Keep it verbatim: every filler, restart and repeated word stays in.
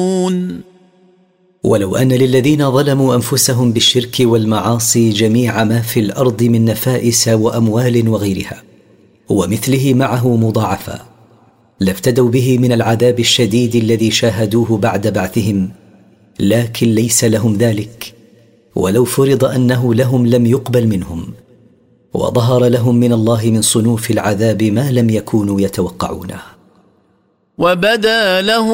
ولو أن للذين ظلموا أنفسهم بالشرك والمعاصي جميع ما في الأرض من نفائس وأموال وغيرها ومثله معه مضاعفا لافتدوا به من العذاب الشديد الذي شاهدوه بعد بعثهم، لكن ليس لهم ذلك، ولو فرض أنه لهم لم يقبل منهم، وظهر لهم من الله من صنوف العذاب ما لم يكونوا يتوقعونه. وبدا لهم